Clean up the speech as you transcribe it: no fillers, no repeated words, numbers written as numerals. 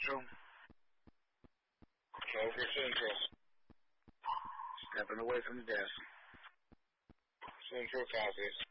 Central. Over Central. Stepping away from the desk. Central copies.